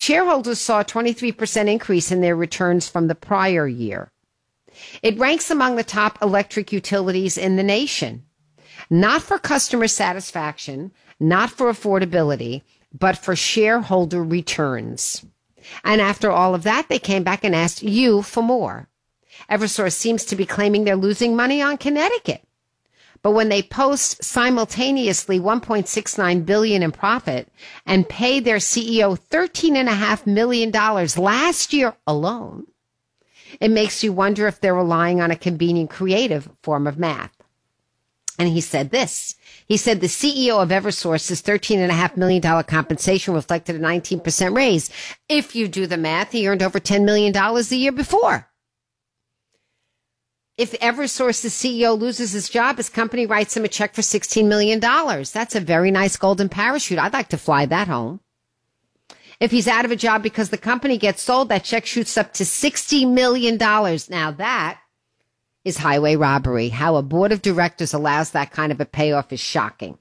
shareholders saw a 23% increase in their returns from the prior year. It ranks among the top electric utilities in the nation, not for customer satisfaction, not for affordability, but for shareholder returns. And after all of that, they came back and asked you for more. Eversource seems to be claiming they're losing money on Connecticut. But when they post simultaneously $1.69 billion in profit and pay their CEO $13.5 million last year alone, it makes you wonder if they're relying on a convenient creative form of math. And he said this. He said the CEO of Eversource's $13.5 million compensation reflected a 19% raise. If you do the math, he earned over $10 million the year before. If Eversource's CEO loses his job, his company writes him a check for $16 million. That's a very nice golden parachute. I'd like to fly that home. If he's out of a job because the company gets sold, that check shoots up to $60 million. Now that is highway robbery. How a board of directors allows that kind of a payoff is shocking.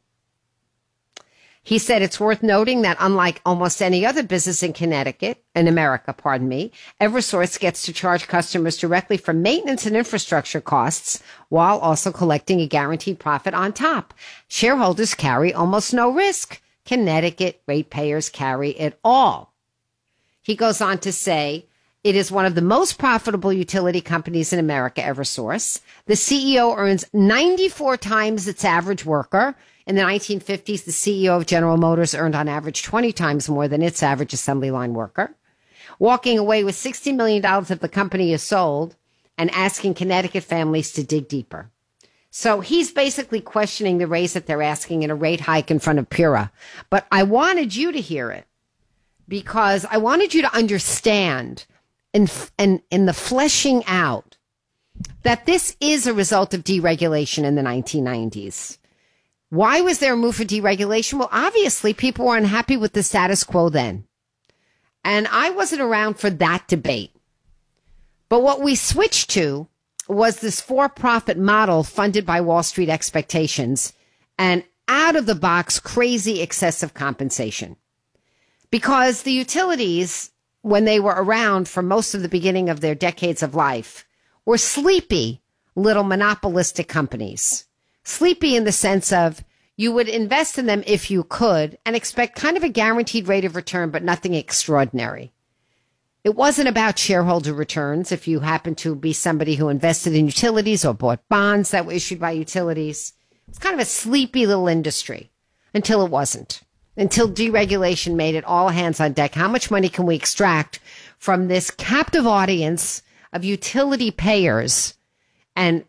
He said it's worth noting that unlike almost any other business in America, Eversource gets to charge customers directly for maintenance and infrastructure costs while also collecting a guaranteed profit on top. Shareholders carry almost no risk. Connecticut ratepayers carry it all. He goes on to say, it is one of the most profitable utility companies in America, Eversource. The CEO earns 94 times its average worker. In the 1950s, the CEO of General Motors earned on average 20 times more than its average assembly line worker. Walking away with $60 million if the company is sold and asking Connecticut families to dig deeper. So he's basically questioning the raise that they're asking in a rate hike in front of Pura. But I wanted you to hear it because I wanted you to understand in the fleshing out that this is a result of deregulation in the 1990s. Why was there a move for deregulation? Well, obviously, people were unhappy with the status quo then. And I wasn't around for that debate. But what we switched to was this for-profit model funded by Wall Street expectations and out-of-the-box crazy excessive compensation. Because the utilities, when they were around for most of the beginning of their decades of life, were sleepy little monopolistic companies. Sleepy in the sense of you would invest in them if you could and expect kind of a guaranteed rate of return, but nothing extraordinary. It wasn't about shareholder returns if you happen to be somebody who invested in utilities or bought bonds that were issued by utilities. It's kind of a sleepy little industry until it wasn't. Until deregulation made it all hands on deck. How much money can we extract from this captive audience of utility payers and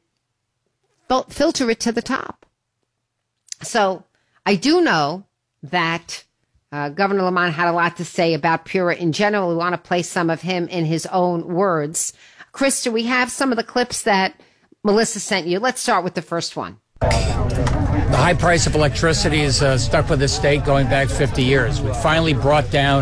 filter it to the top? So I do know that Governor Lamont had a lot to say about Pura in general. We want to play some of him in his own words. Krista, we have some of the clips that Melissa sent you. Let's start with the first one. The high price of electricity is stuck with the state going back 50 years. We finally brought down,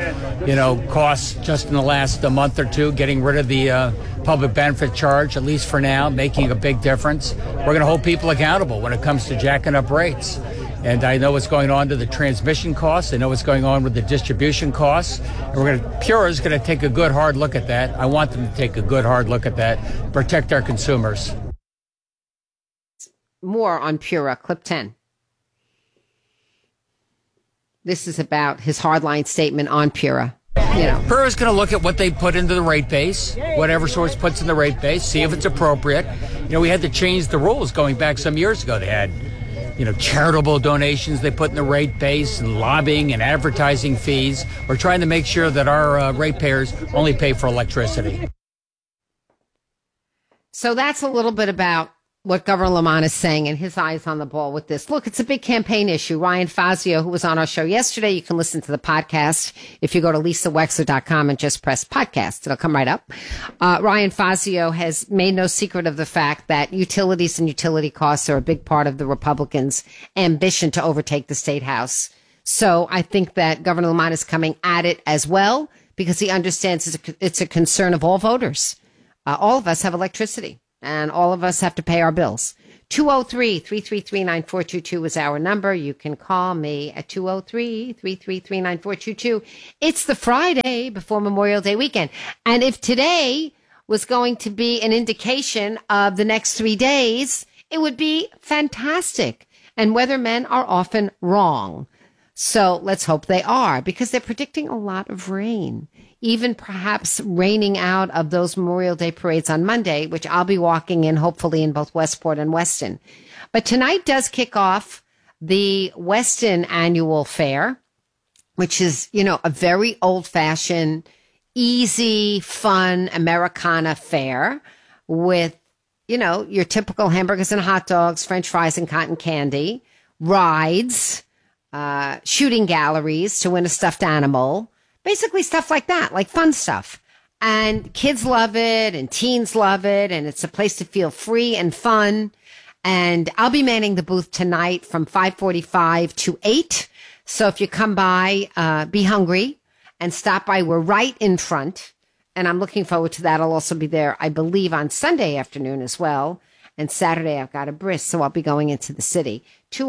costs just in the last month or two, getting rid of the public benefit charge, at least for now, making a big difference. We're going to hold people accountable when it comes to jacking up rates. And I know what's going on to the transmission costs. I know what's going on with the distribution costs. And Pura is going to take a good, hard look at that. I want them to take a good, hard look at that, protect our consumers. More on Pura, clip 10. This is about his hardline statement on Pura. Pura is going to look at what they put into the rate base, what Eversource puts in the rate base, see if it's appropriate. We had to change the rules going back some years ago. They had, charitable donations they put in the rate base and lobbying and advertising fees. We're trying to make sure that our ratepayers only pay for electricity. So that's a little bit about what Governor Lamont is saying and his eyes on the ball with this. Look, it's a big campaign issue. Ryan Fazio, who was on our show yesterday, you can listen to the podcast if you go to lisawexler.com and just press podcast. It'll come right up. Ryan Fazio has made no secret of the fact that utilities and utility costs are a big part of the Republicans' ambition to overtake the state house. So I think that Governor Lamont is coming at it as well because he understands it's a concern of all voters. All of us have electricity. And all of us have to pay our bills. 203-333-9422 is our number. You can call me at 203-333-9422. It's the Friday before Memorial Day weekend. And if today was going to be an indication of the next 3 days, it would be fantastic. And weathermen are often wrong. So let's hope they are, because they're predicting a lot of rain, even perhaps raining out of those Memorial Day parades on Monday, which I'll be walking in, hopefully in both Westport and Weston. But tonight does kick off the Weston Annual Fair, which is, a very old-fashioned, easy, fun Americana fair with, your typical hamburgers and hot dogs, French fries and cotton candy, rides, shooting galleries to win a stuffed animal, basically stuff like that, like fun stuff. And kids love it and teens love it. And it's a place to feel free and fun. And I'll be manning the booth tonight from 5:45 to 8. So if you come by, be hungry and stop by. We're right in front. And I'm looking forward to that. I'll also be there, I believe, on Sunday afternoon as well. And Saturday, I've got a bris, so I'll be going into the city.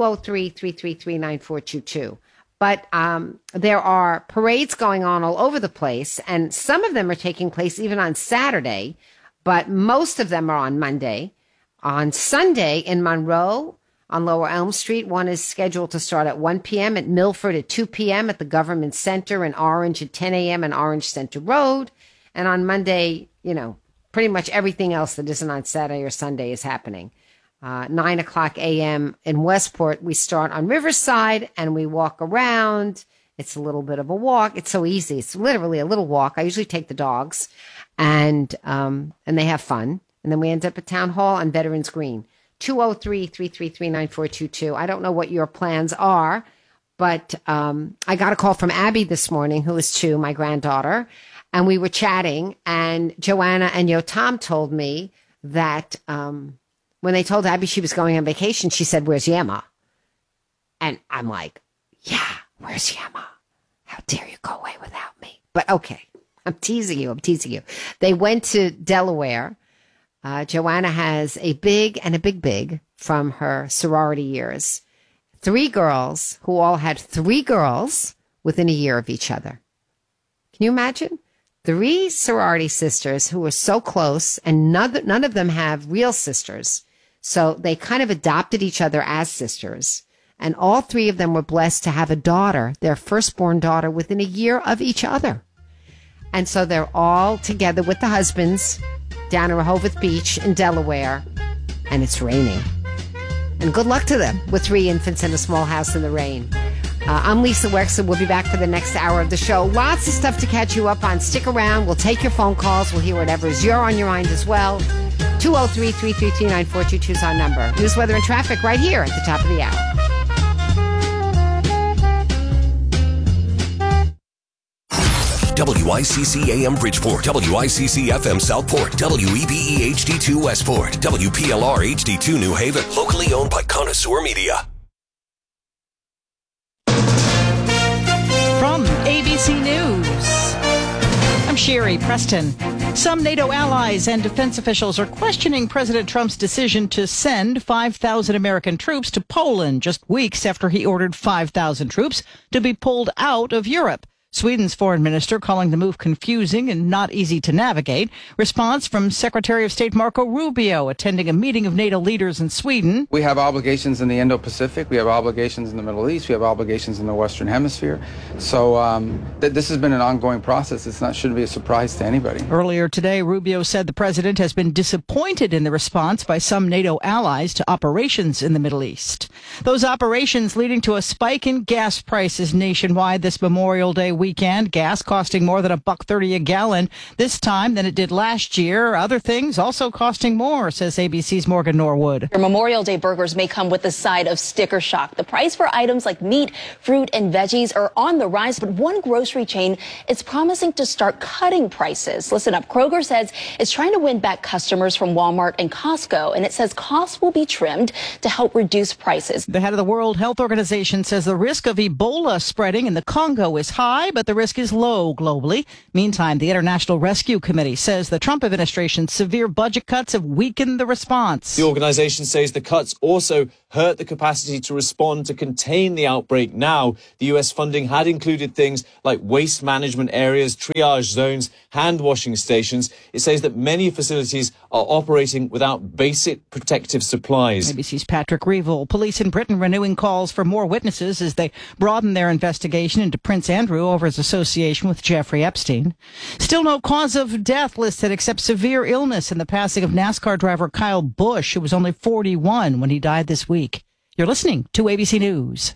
203-333-9422. But there are parades going on all over the place, and some of them are taking place even on Saturday, but most of them are on Monday. On Sunday in Monroe, on Lower Elm Street, one is scheduled to start at 1 p.m., at Milford at 2 p.m., at the Government Center in Orange at 10 a.m. on Orange Center Road. And on Monday, pretty much everything else that isn't on Saturday or Sunday is happening. 9 o'clock a.m. in Westport, we start on Riverside and we walk around. It's a little bit of a walk. It's so easy. It's literally a little walk. I usually take the dogs and they have fun. And then we end up at Town Hall on Veterans Green. 203-333-9422. I don't know what your plans are, but I got a call from Abby this morning, who is 2, my granddaughter. And we were chatting, and Joanna and Yotam told me that when they told Abby she was going on vacation, she said, "Where's Yema?" And I'm like, yeah, where's Yema? How dare you go away without me? But okay, I'm teasing you. They went to Delaware. Joanna has a big and a big from her sorority years. 3 girls who all had 3 girls within a year of each other. Can you imagine? 3 sorority sisters who were so close, and none of them have real sisters. So they kind of adopted each other as sisters. And all 3 of them were blessed to have a daughter, their firstborn daughter, within a year of each other. And so they're all together with the husbands down at Rehoboth Beach in Delaware, and it's raining. And good luck to them with 3 infants in a small house in the rain. I'm Lisa Wexler. We'll be back for the next hour of the show. Lots of stuff to catch you up on. Stick around. We'll take your phone calls. We'll hear whatever is on your mind as well. 203-333-9422 is our number. News, weather, and traffic right here at the top of the hour. WICC AM Bridgeport, WICC FM Southport, WEBE HD2 Westport, WPLR HD2 New Haven. Locally owned by Connoisseur Media. From ABC News, I'm Sherry Preston. Some NATO allies and defense officials are questioning President Trump's decision to send 5,000 American troops to Poland just weeks after he ordered 5,000 troops to be pulled out of Europe. Sweden's foreign minister calling the move confusing and not easy to navigate. Response from Secretary of State Marco Rubio attending a meeting of NATO leaders in Sweden. We have obligations in the Indo-Pacific. We have obligations in the Middle East. We have obligations in the Western Hemisphere. So this has been an ongoing process. Shouldn't be a surprise to anybody. Earlier today, Rubio said the president has been disappointed in the response by some NATO allies to operations in the Middle East. Those operations leading to a spike in gas prices nationwide this Memorial Day weekend. Gas costing more than $1.30 a gallon this time than it did last year. Other things also costing more, says ABC's Morgan Norwood. Your Memorial Day burgers may come with a side of sticker shock. The price for items like meat, fruit, and veggies are on the rise, but one grocery chain is promising to start cutting prices. Listen up. Kroger says it's trying to win back customers from Walmart and Costco, and it says costs will be trimmed to help reduce prices. The head of the World Health Organization says the risk of Ebola spreading in the Congo is high, but the risk is low globally. Meantime, the International Rescue Committee says the Trump administration's severe budget cuts have weakened the response. The organization says the cuts also hurt the capacity to respond to contain the outbreak now. The U.S. funding had included things like waste management areas, triage zones, hand washing stations. It says that many facilities are operating without basic protective supplies. ABC's Patrick Reevell. Police in Britain renewing calls for more witnesses as they broaden their investigation into Prince Andrew over his association with Jeffrey Epstein. Still no cause of death listed except severe illness in the passing of NASCAR driver Kyle Busch, who was only 41 when he died this week. You're listening to ABC News.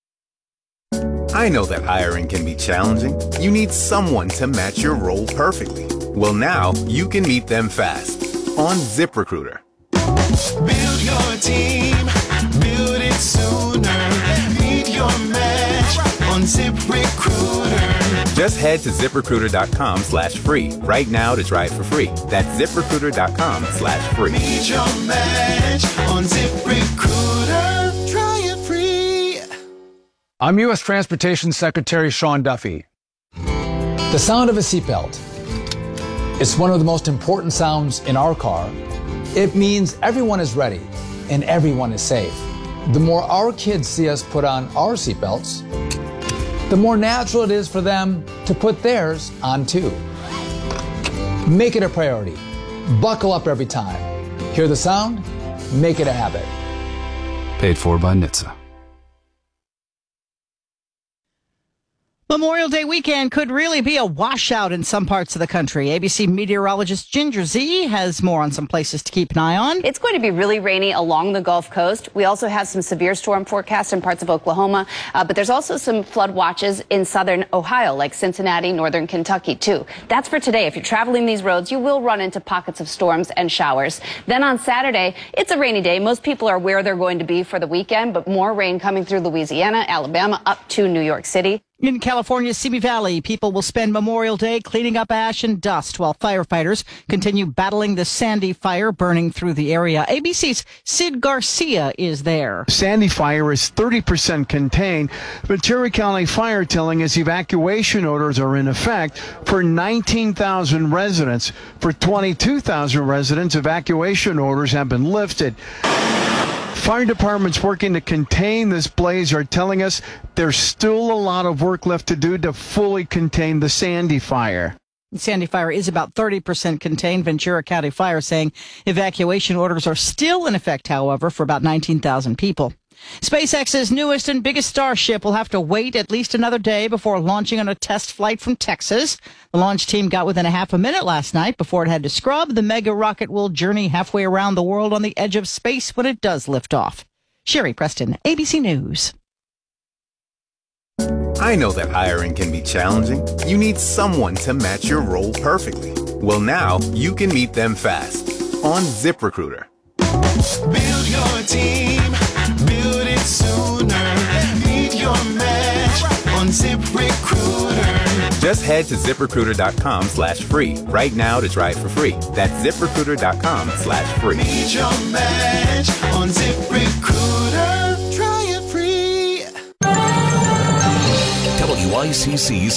I know that hiring can be challenging. You need someone to match your role perfectly. Well, now you can meet them fast on ZipRecruiter. Build your team, build it sooner. Meet your match on ZipRecruiter. Just head to ZipRecruiter.com/free right now to try it for free. That's ZipRecruiter.com/free. Meet your match on ZipRecruiter. Try it free. I'm U.S. Transportation Secretary Sean Duffy. The sound of a seatbelt. It's one of the most important sounds in our car. It means everyone is ready and everyone is safe. The more our kids see us put on our seatbelts, the more natural it is for them to put theirs on too. Make it a priority. Buckle up every time. Hear the sound? Make it a habit. Paid for by NHTSA. Memorial Day weekend could really be a washout in some parts of the country. ABC meteorologist Ginger Z has more on some places to keep an eye on. It's going to be really rainy along the Gulf Coast. We also have some severe storm forecasts in parts of Oklahoma, but there's also some flood watches in southern Ohio, like Cincinnati, northern Kentucky, too. That's for today. If you're traveling these roads, you will run into pockets of storms and showers. Then on Saturday, it's a rainy day. Most people are where they're going to be for the weekend, but more rain coming through Louisiana, Alabama, up to New York City. In California's Simi Valley, people will spend Memorial Day cleaning up ash and dust while firefighters continue battling the Sandy fire burning through the area. ABC's Sid Garcia is there. Sandy fire is 30% contained. Ventura County Fire telling us evacuation orders are in effect for 19,000 residents. For 22,000 residents, evacuation orders have been lifted. Fire departments working to contain this blaze are telling us there's still a lot of work left to do to fully contain the Sandy fire. The Sandy fire is about 30% contained. Ventura County Fire saying evacuation orders are still in effect, however, for about 19,000 people. SpaceX's newest and biggest Starship will have to wait at least another day before launching on a test flight from Texas. The launch team got within a half a minute last night before it had to scrub. The mega rocket will journey halfway around the world on the edge of space when it does lift off. Sherry Preston, ABC News. I know that hiring can be challenging. You need someone to match your role perfectly. Well, now you can meet them fast on ZipRecruiter. Build your team, build it sooner. Meet your match on ZipRecruiter. Just head to ZipRecruiter.com/free right now to try it for free. That's ZipRecruiter.com/free. Meet your match on ZipRecruiter. Try it free. WICC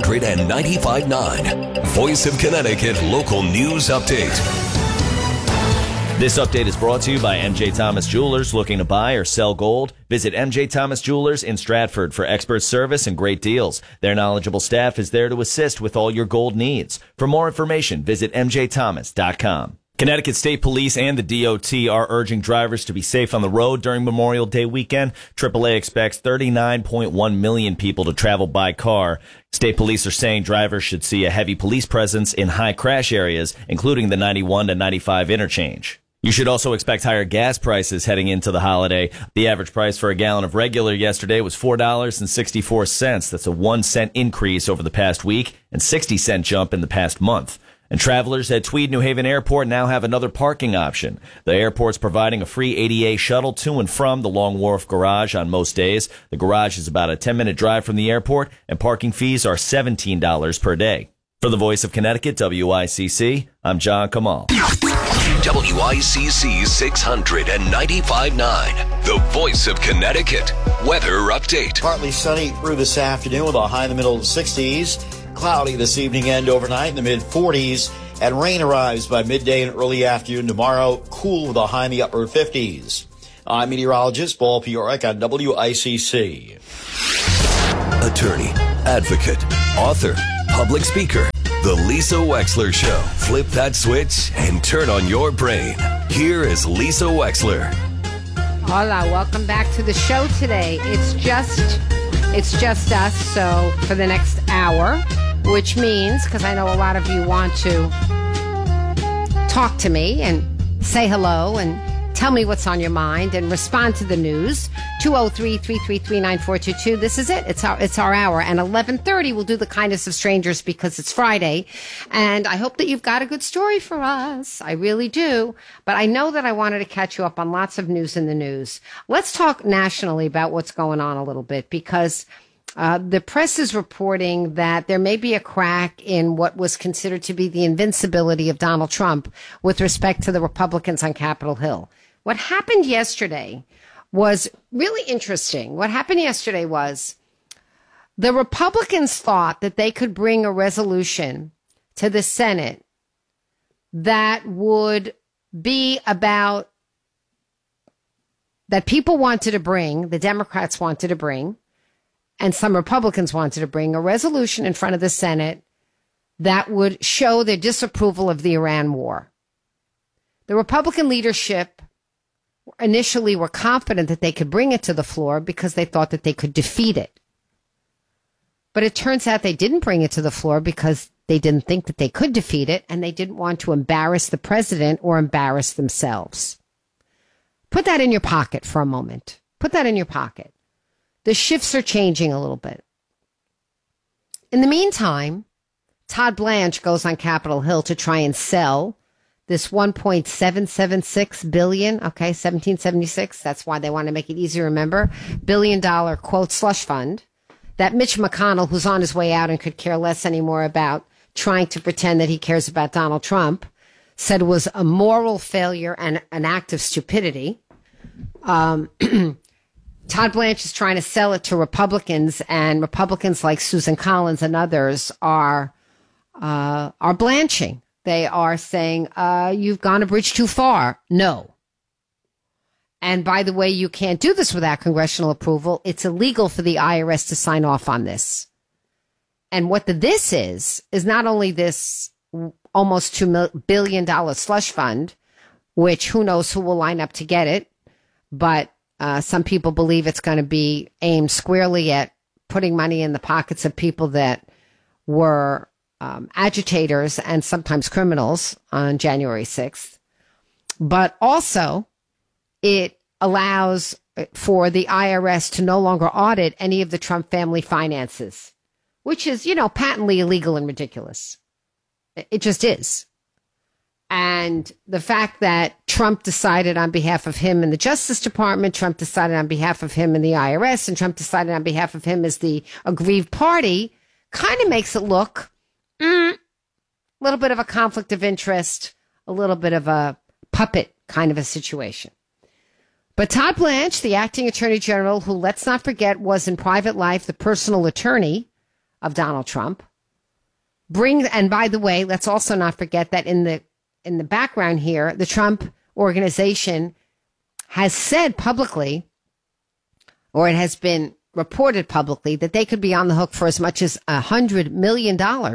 695.9, Voice of Connecticut Local News Update. This update is brought to you by MJ Thomas Jewelers. Looking to buy or sell gold? Visit MJ Thomas Jewelers in Stratford for expert service and great deals. Their knowledgeable staff is there to assist with all your gold needs. For more information, visit mjthomas.com. Connecticut State Police and the DOT are urging drivers to be safe on the road during Memorial Day weekend. AAA expects 39.1 million people to travel by car. State Police are saying drivers should see a heavy police presence in high crash areas, including the 91 to 95 interchange. You should also expect higher gas prices heading into the holiday. The average price for a gallon of regular yesterday was $4.64. That's a 1 cent increase over the past week and 60-cent jump in the past month. And travelers at Tweed New Haven Airport now have another parking option. The airport's providing a free ADA shuttle to and from the Long Wharf Garage on most days. The garage is about a 10-minute drive from the airport, and parking fees are $17 per day. For the Voice of Connecticut, WICC, I'm John Kamal. WICC 600 and 95.9, the voice of Connecticut. Weather update. Partly sunny through this afternoon with a high in the middle of the 60s. Cloudy this evening and overnight in the mid-40s. And rain arrives by midday and early afternoon tomorrow. Cool with a high in the upper 50s. I'm meteorologist Paul Piorek on WICC. Attorney, advocate, author, public speaker. The Lisa Wexler Show. Flip that switch and turn on your brain. Here is Lisa Wexler. Hola, welcome back to the show today. It's just us, so for the next hour, which means, because I know a lot of you want to talk to me and say hello and tell me what's on your mind and respond to the news. 203-333-9422. This is it. It's our hour. And 11:30, we'll do the kindness of strangers because it's Friday. And I hope that you've got a good story for us. I really do. But I know that I wanted to catch you up on lots of news in the news. Let's talk nationally about what's going on a little bit, because the press is reporting that there may be a crack in what was considered to be the invincibility of Donald Trump with respect to the Republicans on Capitol Hill. What happened yesterday was really interesting. What happened yesterday was the Republicans thought that they could bring a resolution to the Senate that would be about, that people wanted to bring, the Democrats wanted to bring, and some Republicans wanted to bring a resolution in front of the Senate that would show their disapproval of the Iran war. The Republican leadership initially were confident that they could bring it to the floor because they thought that they could defeat it. But it turns out they didn't bring it to the floor because they didn't think that they could defeat it, and they didn't want to embarrass the president or embarrass themselves. Put that in your pocket for a moment. Put that in your pocket. The shifts are changing a little bit. In the meantime, Todd Blanche goes on Capitol Hill to try and sell this $1.776 billion, okay, 1776, that's why they want to make it easy to remember, $1 billion, quote, slush fund that Mitch McConnell, who's on his way out and could care less anymore about trying to pretend that he cares about Donald Trump, said was a moral failure and an act of stupidity. Todd Blanche is trying to sell it to Republicans, and Republicans like Susan Collins and others are blanching. They are saying, you've gone a bridge too far. No. And by the way, you can't do this without congressional approval. It's illegal for the IRS to sign off on this. And what this is not only this almost $2 billion slush fund, which who knows who will line up to get it, but some people believe it's going to be aimed squarely at putting money in the pockets of people that were agitators and sometimes criminals on January 6th. But also, it allows for the IRS to no longer audit any of the Trump family finances, which is, patently illegal and ridiculous. It just is. And the fact that Trump decided on behalf of him in the Justice Department, Trump decided on behalf of him in the IRS, and Trump decided on behalf of him as the aggrieved party kind of makes it look a little bit of a conflict of interest, a little bit of a puppet kind of a situation. But Todd Blanche, the acting attorney general, who, let's not forget, was in private life the personal attorney of Donald Trump, and by the way, let's also not forget that in the background here, the Trump organization has said publicly, or it has been reported publicly, that they could be on the hook for as much as $100 million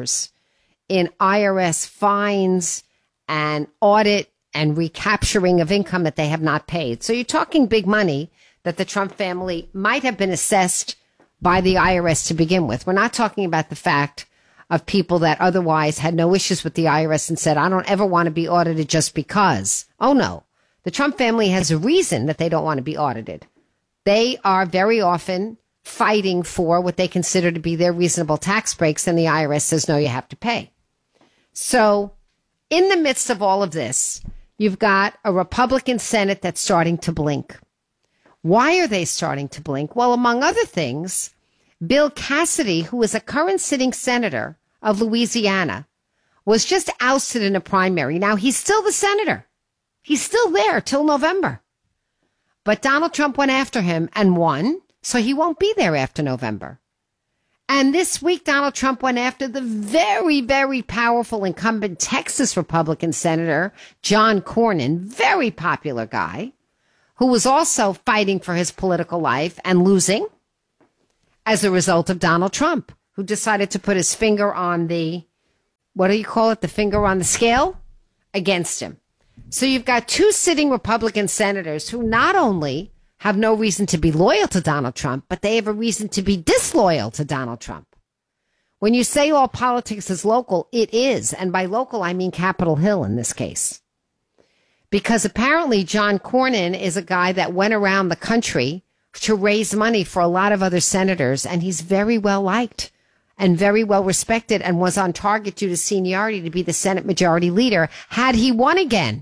in IRS fines and audit and recapturing of income that they have not paid. So you're talking big money that the Trump family might have been assessed by the IRS to begin with. We're not talking about the fact of people that otherwise had no issues with the IRS and said, I don't ever want to be audited just because. Oh, no. The Trump family has a reason that they don't want to be audited. They are very often fighting for what they consider to be their reasonable tax breaks, and the IRS says, no, you have to pay. So in the midst of all of this, you've got a Republican Senate that's starting to blink. Why are they starting to blink? Well, among other things, Bill Cassidy, who is a current sitting senator of Louisiana, was just ousted in a primary. Now, he's still the senator. He's still there till November. But Donald Trump went after him and won, so he won't be there after November. And this week, Donald Trump went after the very, very powerful incumbent Texas Republican Senator John Cornyn, very popular guy, who was also fighting for his political life and losing as a result of Donald Trump, who decided to put his finger on the, what do you call it, the finger on the scale against him. So you've got two sitting Republican senators who not only have no reason to be loyal to Donald Trump, but they have a reason to be disloyal to Donald Trump. When you say all politics is local, it is. And by local, I mean Capitol Hill in this case. Because apparently John Cornyn is a guy that went around the country to raise money for a lot of other senators, and he's very well liked and very well respected and was on target due to seniority to be the Senate Majority Leader had he won again.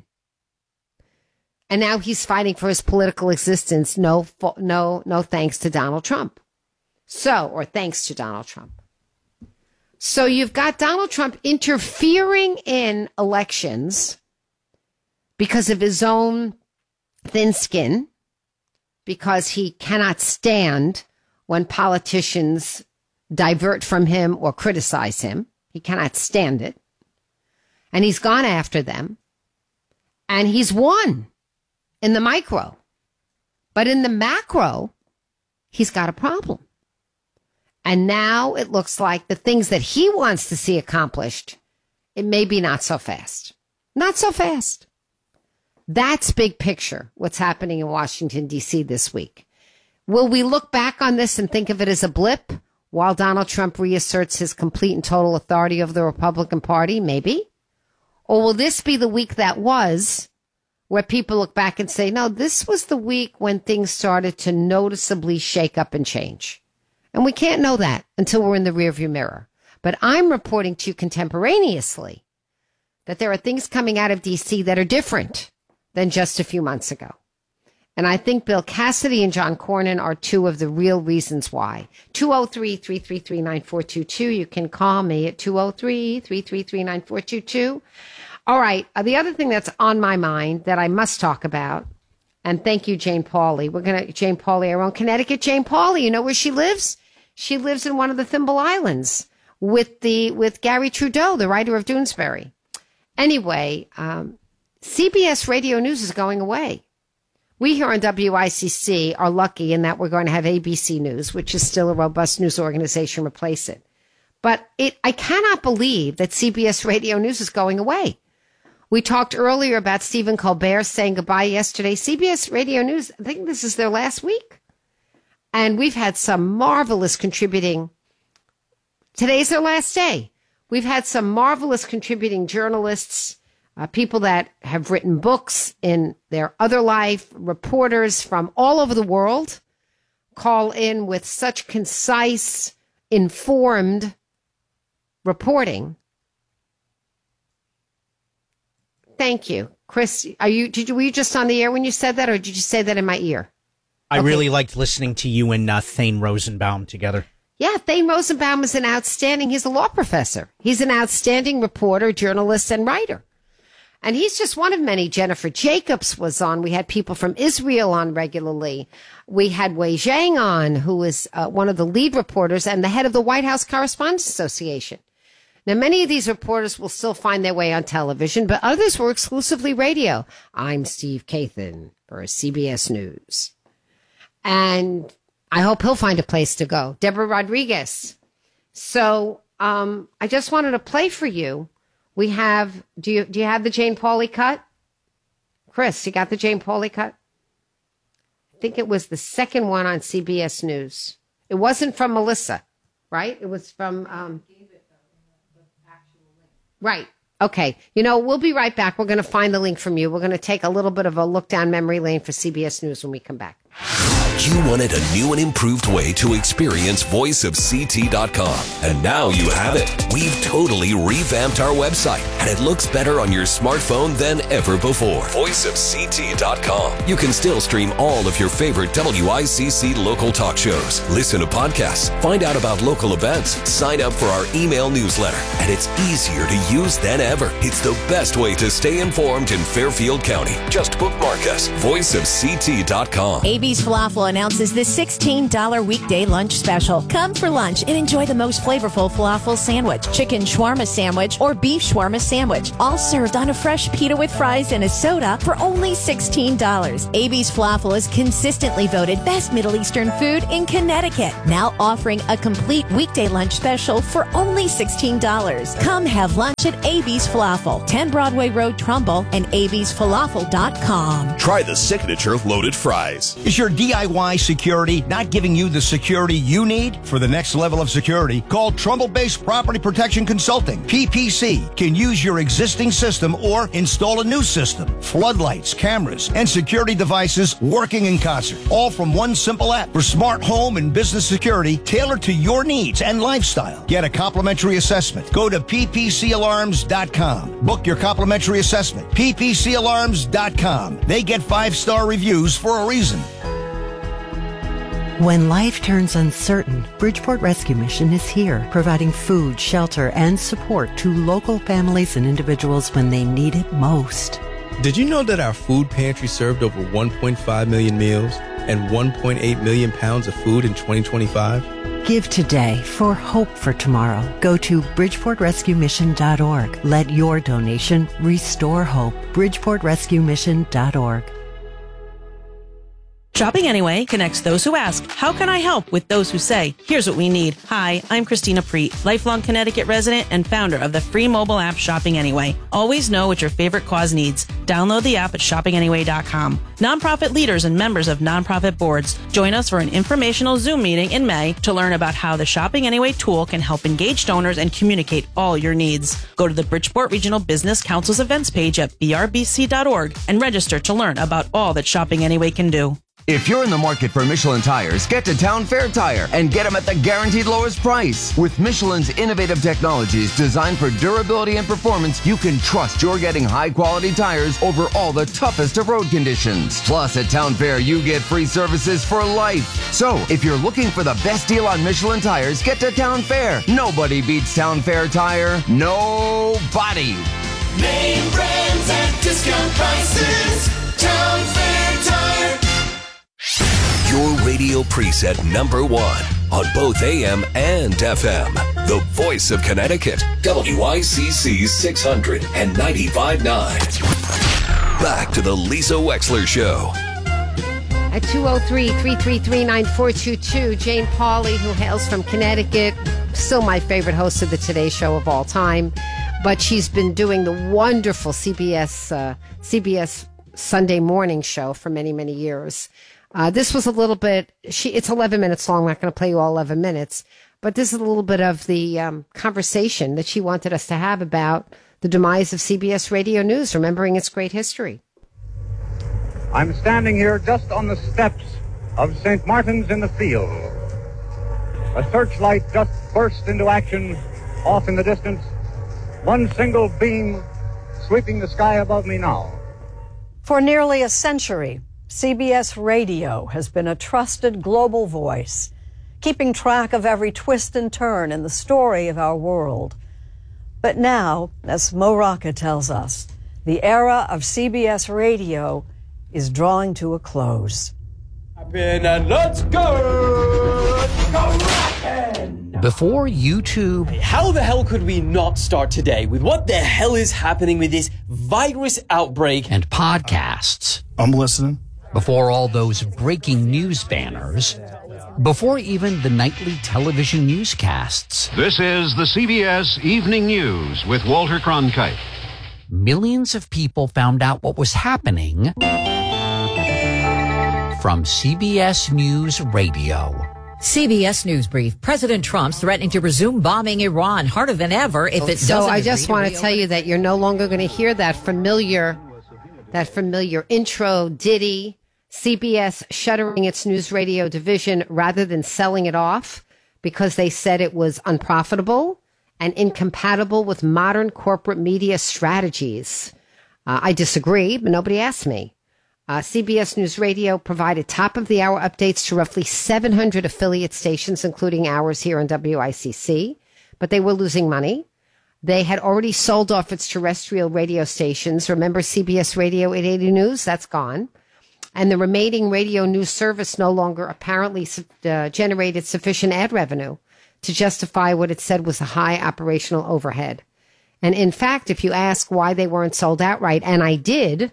And now he's fighting for his political existence. No thanks to Donald Trump. Or thanks to Donald Trump. So you've got Donald Trump interfering in elections because of his own thin skin, because he cannot stand when politicians divert from him or criticize him. He cannot stand it. And he's gone after them. And he's won. In the micro. But in the macro, he's got a problem. And now it looks like the things that he wants to see accomplished, it may be not so fast. Not so fast. That's big picture, what's happening in Washington, D.C. this week. Will we look back on this and think of it as a blip while Donald Trump reasserts his complete and total authority over the Republican Party? Maybe. Or will this be the week that was, where people look back and say, no, this was the week when things started to noticeably shake up and change. And we can't know that until we're in the rearview mirror. But I'm reporting to you contemporaneously that there are things coming out of D.C. that are different than just a few months ago. And I think Bill Cassidy and John Cornyn are two of the real reasons why. 203-333-9422. You can call me at 203-333-9422. All right. The other thing that's on my mind that I must talk about, and thank you, Jane Pauley. Jane Pauley, our own Connecticut Jane Pauley. You know where she lives? She lives in one of the Thimble Islands with Gary Trudeau, the writer of Doonesbury. Anyway, CBS Radio News is going away. We here on WICC are lucky in that we're going to have ABC News, which is still a robust news organization, replace it. But I cannot believe that CBS Radio News is going away. We talked earlier about Stephen Colbert saying goodbye yesterday. CBS Radio News, I think this is their last week. And we've had some marvelous contributing. Today's their last day. We've had some marvelous contributing journalists, people that have written books in their other life, reporters from all over the world call in with such concise, informed reporting. Thank you. Chris, were you just on the air when you said that, or did you say that in my ear? I really liked listening to you and Thane Rosenbaum together. Yeah, Thane Rosenbaum is he's a law professor. He's an outstanding reporter, journalist, and writer. And he's just one of many. Jennifer Jacobs was on. We had people from Israel on regularly. We had Wei Zhang on, who is one of the lead reporters and the head of the White House Correspondents Association. Now, many of these reporters will still find their way on television, but others were exclusively radio. I'm Steve Kathan for CBS News. And I hope he'll find a place to go. Deborah Rodriguez. So I just wanted to play for you. We have, do you have the Jane Pauley cut? Chris, you got the Jane Pauley cut? I think it was the second one on CBS News. It wasn't from Melissa, right? It was from... Right. Okay. We'll be right back. We're going to find the link from you. We're going to take a little bit of a look down memory lane for CBS News when we come back. You wanted a new and improved way to experience voiceofct.com. And now you have it. We've totally revamped our website, and it looks better on your smartphone than ever before. Voiceofct.com. You can still stream all of your favorite WICC local talk shows, listen to podcasts, find out about local events, sign up for our email newsletter, and it's easier to use than ever. It's the best way to stay informed in Fairfield County. Just bookmark us. Voiceofct.com. AB's Falafel announces the $16 weekday lunch special. Come for lunch and enjoy the most flavorful falafel sandwich, chicken shawarma sandwich, or beef shawarma sandwich, all served on a fresh pita with fries and a soda for only $16. AB's Falafel is consistently voted best Middle Eastern food in Connecticut. Now offering a complete weekday lunch special for only $16. Come have lunch at AB's Falafel, 10 Broadway Road, Trumbull, and absfalafel.com. Try the signature loaded fries. Is your DIY security not giving you the security you need? For the next level of security, call Trumbull-based Property Protection Consulting. PPC can use your existing system or install a new system. Floodlights, cameras, and security devices working in concert. All from one simple app for smart home and business security tailored to your needs and lifestyle. Get a complimentary assessment. Go to ppcalarms.com. Book your complimentary assessment. ppcalarms.com. They get 5-star reviews for a reason. When life turns uncertain, Bridgeport Rescue Mission is here, providing food, shelter, and support to local families and individuals when they need it most. Did you know that our food pantry served over 1.5 million meals and 1.8 million pounds of food in 2025? Give today for hope for tomorrow. Go to bridgeportrescuemission.org. Let your donation restore hope. bridgeportrescuemission.org. Shopping Anyway connects those who ask, how can I help, with those who say, here's what we need. Hi, I'm Christina Preet, lifelong Connecticut resident and founder of the free mobile app Shopping Anyway. Always know what your favorite cause needs. Download the app at shoppinganyway.com. Nonprofit leaders and members of nonprofit boards, join us for an informational Zoom meeting in May to learn about how the Shopping Anyway tool can help engage donors and communicate all your needs. Go to the Bridgeport Regional Business Council's events page at brbc.org and register to learn about all that Shopping Anyway can do. If you're in the market for Michelin tires, get to Town Fair Tire and get them at the guaranteed lowest price. With Michelin's innovative technologies designed for durability and performance, you can trust you're getting high-quality tires over all the toughest of road conditions. Plus, at Town Fair, you get free services for life. So, if you're looking for the best deal on Michelin tires, get to Town Fair. Nobody beats Town Fair Tire. Nobody. Name brands at discount prices. Town Fair Tire. Your radio preset number 1 on both AM and FM. The voice of Connecticut. WICC 600 and 95.9. Back to the Lisa Wexler Show. At 203-333-9422, Jane Pauley, who hails from Connecticut, still my favorite host of the Today Show of all time, but she's been doing the wonderful CBS Sunday morning show for many, many years. This was a little bit, it's 11 minutes long. I'm not going to play you all 11 minutes, but this is a little bit of the conversation that she wanted us to have about the demise of CBS Radio News, remembering its great history. I'm standing here just on the steps of St. Martin's in the Field. A searchlight just burst into action off in the distance. One single beam sweeping the sky above me now. For nearly a century, CBS Radio has been a trusted global voice, keeping track of every twist and turn in the story of our world. But now, as Mo Rocca tells us, the era of CBS Radio is drawing to a close. And let's go! Go rockin'! Before YouTube... How the hell could we not start today with what the hell is happening with this virus outbreak? And podcasts. I'm listening. Before all those breaking news banners. Before even the nightly television newscasts. This is the CBS Evening News with Walter Cronkite. Millions of people found out what was happening from CBS News Radio. CBS News Brief. President Trump's threatening to resume bombing Iran harder than ever if it doesn't. So I just want to tell you that you're no longer going to hear that familiar intro ditty CBS shuttering its news radio division rather than selling it off because they said it was unprofitable and incompatible with modern corporate media strategies. I disagree, but nobody asked me. CBS News Radio provided top-of-the-hour updates to roughly 700 affiliate stations, including ours here on WICC, but they were losing money. They had already sold off its terrestrial radio stations. Remember CBS Radio 880 News? That's gone. And the remaining radio news service no longer apparently generated sufficient ad revenue to justify what it said was a high operational overhead. And in fact, if you ask why they weren't sold outright, and I did,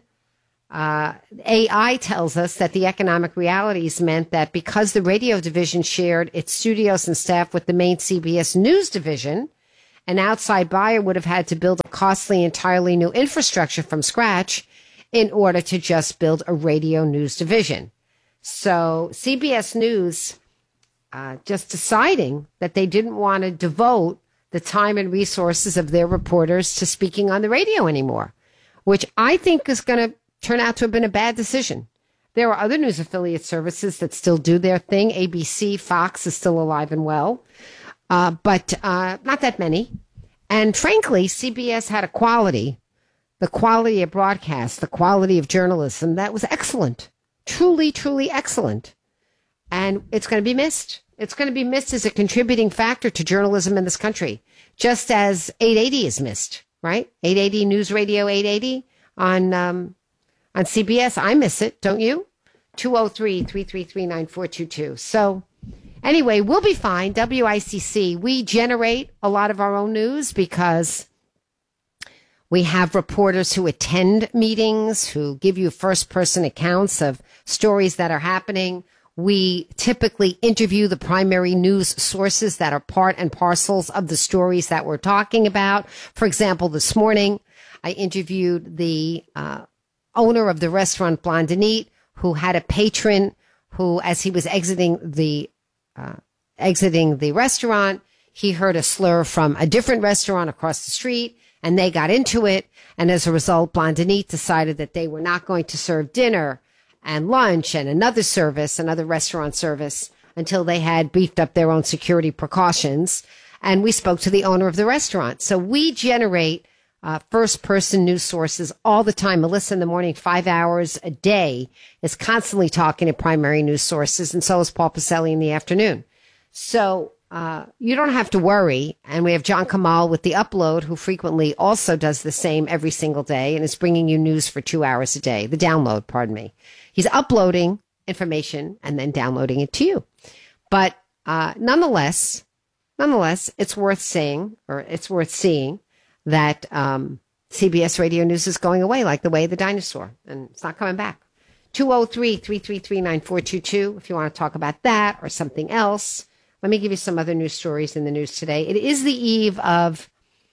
AI tells us that the economic realities meant that because the radio division shared its studios and staff with the main CBS News division, an outside buyer would have had to build a costly, entirely new infrastructure from scratch in order to just build a radio news division. So CBS News just deciding that they didn't want to devote the time and resources of their reporters to speaking on the radio anymore, which I think is going to turn out to have been a bad decision. There are other news affiliate services that still do their thing. ABC, Fox is still alive and well, but not that many. And frankly, CBS had the quality of broadcast, the quality of journalism that was excellent, truly, truly excellent. And it's going to be missed. It's going to be missed as a contributing factor to journalism in this country, just as 880 is missed, right? 880 News Radio 880 on CBS. I miss it, don't you? 203-333-9422. So anyway, we'll be fine. WICC, we generate a lot of our own news because we have reporters who attend meetings, who give you first-person accounts of stories that are happening. We typically interview the primary news sources that are part and parcels of the stories that we're talking about. For example, this morning, I interviewed the owner of the restaurant Blondinite, who had a patron who, as he was exiting the restaurant, he heard a slur from a different restaurant across the street, and they got into it. And as a result, Blondinite decided that they were not going to serve dinner and lunch and another restaurant service, until they had beefed up their own security precautions. And we spoke to the owner of the restaurant. So we generate first-person news sources all the time. Melissa in the morning, 5 hours a day, is constantly talking to primary news sources, and so is Paul Pacelli in the afternoon. So you don't have to worry. And we have John Kamal with The Upload, who frequently also does the same every single day and is bringing you news for 2 hours a day. The download, pardon me. He's uploading information and then downloading it to you. But nonetheless, it's worth seeing that CBS Radio News is going away like the way of the dinosaur, and it's not coming back. 203-333-9422 if you want to talk about that or something else. Let me give you some other news stories in the news today. It is the eve of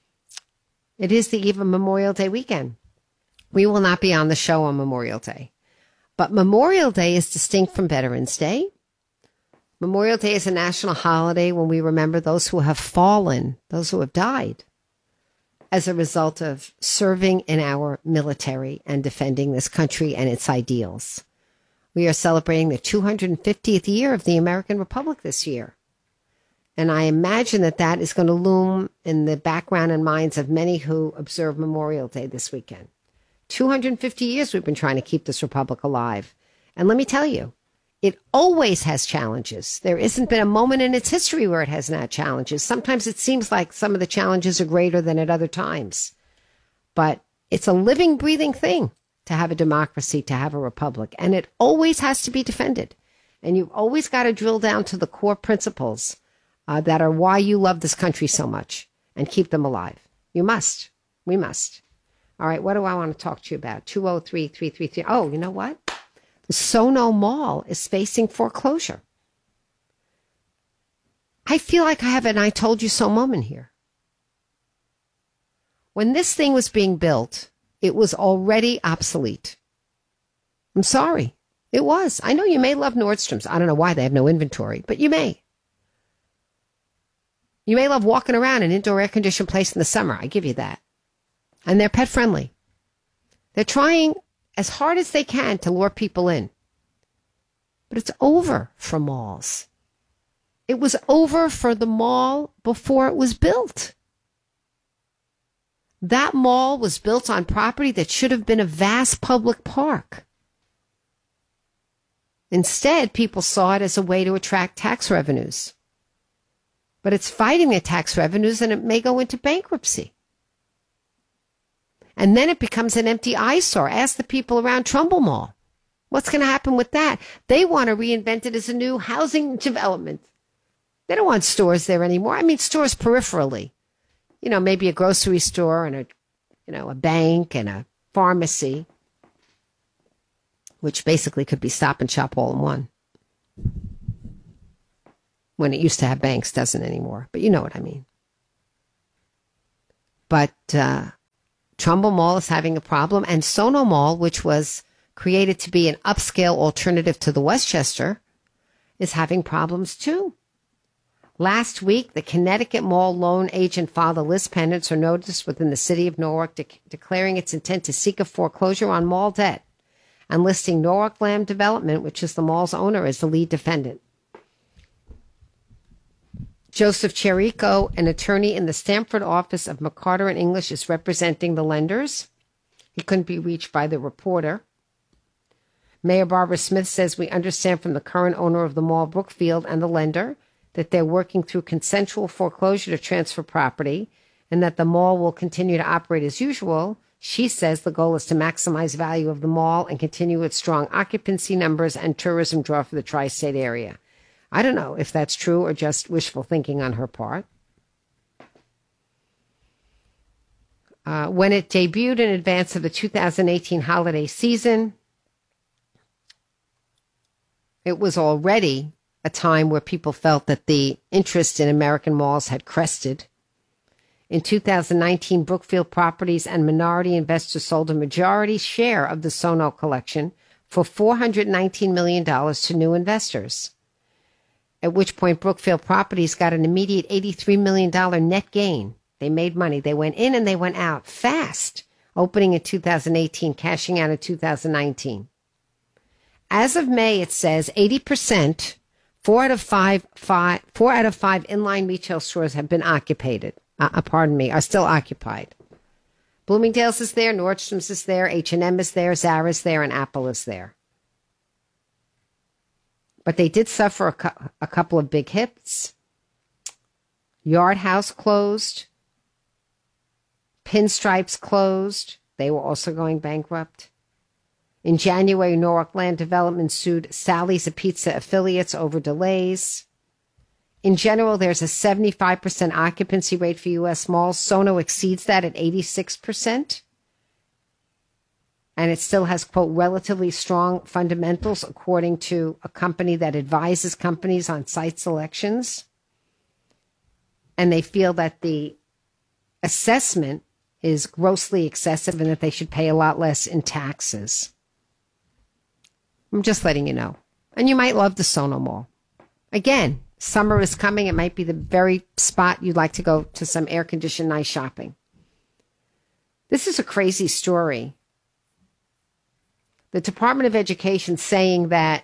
Memorial Day weekend. We will not be on the show on Memorial Day. But Memorial Day is distinct from Veterans Day. Memorial Day is a national holiday when we remember those who have fallen, those who have died as a result of serving in our military and defending this country and its ideals. We are celebrating the 250th year of the American Republic this year. And I imagine that is going to loom in the background and minds of many who observe Memorial Day this weekend. 250 years we've been trying to keep this republic alive. And let me tell you, it always has challenges. There isn't been a moment in its history where it hasn't had challenges. Sometimes it seems like some of the challenges are greater than at other times. But it's a living, breathing thing to have a democracy, to have a republic. And it always has to be defended. And you've always got to drill down to the core principles that are why you love this country so much and keep them alive. You must. We must. All right, what do I want to talk to you about? 203-333. Oh, you know what? The Sono Mall is facing foreclosure. I feel like I have an I told you so moment here. When this thing was being built, it was already obsolete. I'm sorry. It was. I know you may love Nordstrom's. I don't know why they have no inventory, but you may. You may love walking around an indoor air-conditioned place in the summer. I give you that. And they're pet-friendly. They're trying as hard as they can to lure people in. But it's over for malls. It was over for the mall before it was built. That mall was built on property that should have been a vast public park. Instead, people saw it as a way to attract tax revenues. But it's fighting the tax revenues and it may go into bankruptcy. And then it becomes an empty eyesore. Ask the people around Trumbull Mall. What's going to happen with that? They want to reinvent it as a new housing development. They don't want stores there anymore. I mean, stores peripherally. You know, maybe a grocery store and a bank and a pharmacy, which basically could be Stop and Shop all in one. When it used to have banks, doesn't anymore. But you know what I mean. But Trumbull Mall is having a problem, and Sono Mall, which was created to be an upscale alternative to the Westchester, is having problems too. Last week, the Connecticut Mall loan agent filed a list pendants or notice within the city of Norwalk declaring its intent to seek a foreclosure on mall debt and listing Norwalk Land Development, which is the mall's owner, as the lead defendant. Joseph Cherico, an attorney in the Stamford office of McCarter and English, is representing the lenders. He couldn't be reached by the reporter. Mayor Barbara Smith says, "We understand from the current owner of the mall, Brookfield, and the lender that they're working through consensual foreclosure to transfer property and that the mall will continue to operate as usual." She says the goal is to maximize value of the mall and continue its strong occupancy numbers and tourism draw for the tri-state area. I don't know if that's true or just wishful thinking on her part. When it debuted in advance of the 2018 holiday season, it was already a time where people felt that the interest in American malls had crested. In 2019, Brookfield Properties and minority investors sold a majority share of the Sono collection for $419 million to new investors, at which point Brookfield Properties got an immediate $83 million net gain. They made money. They went in and they went out fast, opening in 2018, cashing out in 2019. As of May, it says 80%, 4 out of 5 inline retail stores have been occupied. Are still occupied. Bloomingdale's is there, Nordstrom's is there, H&M is there, Zara's there, and Apple is there. But they did suffer a couple of big hits. Yard House closed. Pinstripes closed. They were also going bankrupt. In January, Norwalk Land Development sued Sally's Pizza affiliates over delays. In general, there's a 75% occupancy rate for U.S. malls. Sono exceeds that at 86%. And it still has, quote, relatively strong fundamentals, according to a company that advises companies on site selections. And they feel that the assessment is grossly excessive and that they should pay a lot less in taxes. I'm just letting you know. And you might love the Sono Mall. Again, summer is coming. It might be the very spot you'd like to go to some air-conditioned nice shopping. This is a crazy story. The Department of Education saying that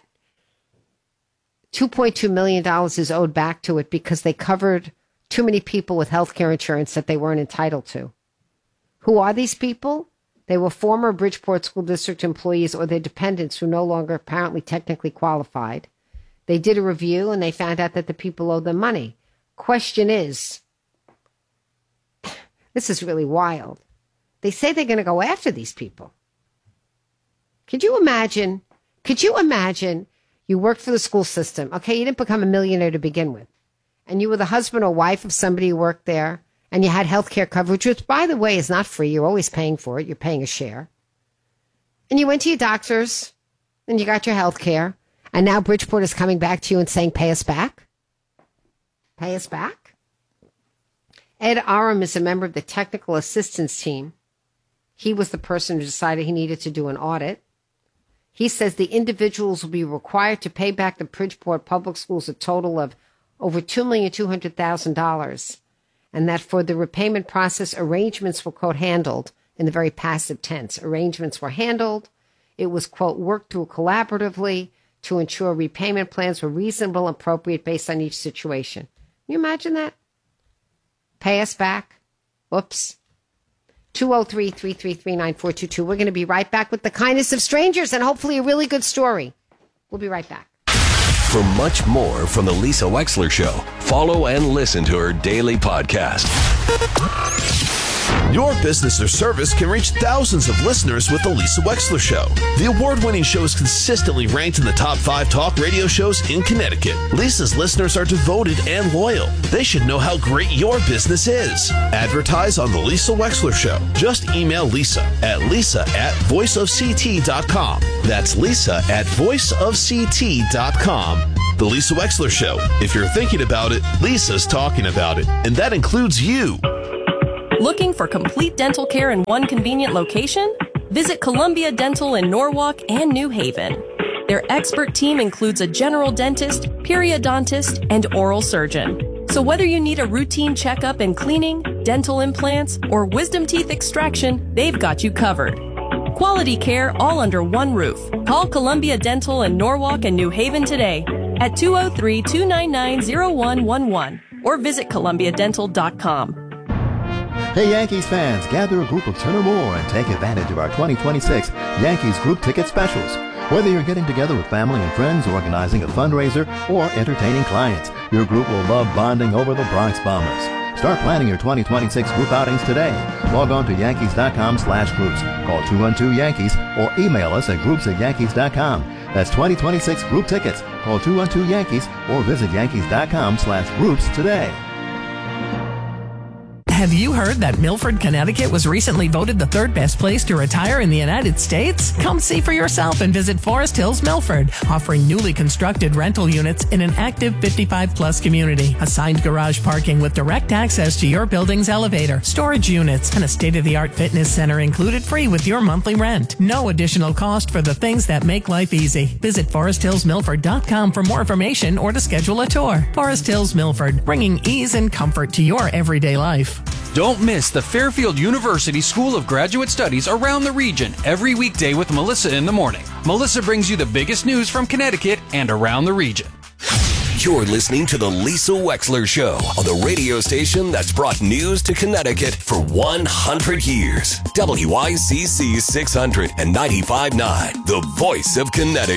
$2.2 million is owed back to it because they covered too many people with health care insurance that they weren't entitled to. Who are these people? They were former Bridgeport School District employees or their dependents who no longer apparently technically qualified. They did a review and they found out that the people owed them money. Question is, this is really wild. They say they're going to go after these people. Could you imagine you worked for the school system? Okay, you didn't become a millionaire to begin with. And you were the husband or wife of somebody who worked there. And you had health care coverage, which, by the way, is not free. You're always paying for it. You're paying a share. And you went to your doctors and you got your health care. And now Bridgeport is coming back to you and saying, pay us back? Pay us back? Ed Aram is a member of the technical assistance team. He was the person who decided he needed to do an audit. He says the individuals will be required to pay back the Bridgeport Public Schools a total of over $2,200,000. And that for the repayment process, arrangements were, quote, handled in the very passive tense. Arrangements were handled. It was, quote, worked through collaboratively to ensure repayment plans were reasonable and appropriate based on each situation. Can you imagine that? Pay us back. Whoops. 203-333-9422. We're going to be right back with the kindness of strangers and hopefully a really good story. We'll be right back. For much more from the Lisa Wexler Show, follow and listen to her daily podcast. Your business or service can reach thousands of listeners with The Lisa Wexler Show. The award-winning show is consistently ranked in the top 5 talk radio shows in Connecticut. Lisa's listeners are devoted and loyal. They should know how great your business is. Advertise on The Lisa Wexler Show. Just email Lisa at voiceofct.com. That's Lisa at voiceofct.com. The Lisa Wexler Show. If you're thinking about it, Lisa's talking about it. And that includes you. Looking for complete dental care in one convenient location? Visit Columbia Dental in Norwalk and New Haven. Their expert team includes a general dentist, periodontist, and oral surgeon. So whether you need a routine checkup and cleaning, dental implants, or wisdom teeth extraction, they've got you covered. Quality care all under one roof. Call Columbia Dental in Norwalk and New Haven today at 203-299-0111 or visit columbiadental.com. Hey Yankees fans, gather a group of 10 or more and take advantage of our 2026 Yankees group ticket specials. Whether you're getting together with family and friends, organizing a fundraiser, or entertaining clients, your group will love bonding over the Bronx Bombers. Start planning your 2026 group outings today. Log on to Yankees.com/groups. Call 212-YANKEES or email us at groups@Yankees.com. That's 2026 group tickets. Call 212-YANKEES or visit Yankees.com/groups today. Have you heard that Milford, Connecticut was recently voted the 3rd best place to retire in the United States? Come see for yourself and visit Forest Hills Milford, offering newly constructed rental units in an active 55-plus community. Assigned garage parking with direct access to your building's elevator, storage units, and a state-of-the-art fitness center included free with your monthly rent. No additional cost for the things that make life easy. Visit ForestHillsMilford.com for more information or to schedule a tour. Forest Hills Milford, bringing ease and comfort to your everyday life. Don't miss the Fairfield University School of Graduate Studies around the region every weekday with Melissa in the morning. Melissa brings you the biggest news from Connecticut and around the region. You're listening to The Lisa Wexler Show on the radio station that's brought news to Connecticut for 100 years. WICC 600 and 95.9, the voice of Connecticut.